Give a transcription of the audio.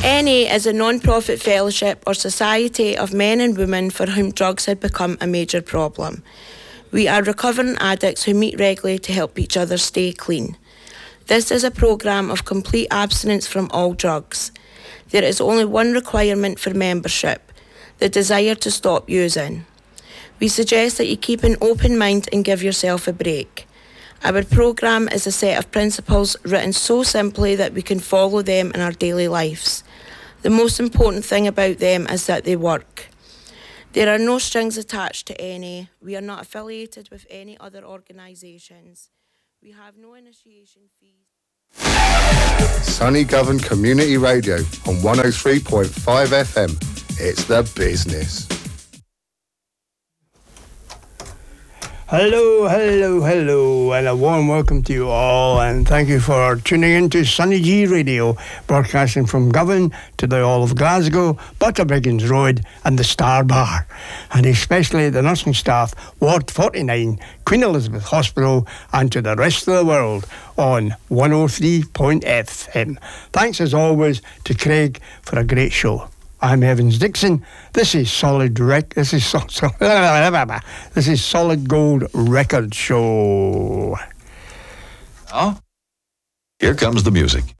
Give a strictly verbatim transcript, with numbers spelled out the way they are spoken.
N A is a non-profit fellowship or society of men and women for whom drugs had become a major problem. We are recovering addicts who meet regularly to help each other stay clean. This is a programme of complete abstinence from all drugs. There is only one requirement for membership: the desire to stop using. We suggest that you keep an open mind and give yourself a break. Our programme is a set of principles written so simply that we can follow them in our daily lives. The most important thing about them is that they work. There are no strings attached to N A. We are not affiliated with any other organisations. We have no initiation fees. Sunny Govan Community Radio on one oh three point five F M. It's the business. Hello, hello, hello, and a warm welcome to you all, and thank you for tuning in to Sunny G Radio, broadcasting from Govan to the All of Glasgow, Butterbiggins Road and the Star Bar, and especially the nursing staff, Ward forty-nine, Queen Elizabeth Hospital, and to the rest of the world on one oh three point F M. Thanks as always to Craig for a great show. I'm Evans Dixon. This is Solid Rec. This is so, so, this is Solid Gold Record Show. Now, here comes the music.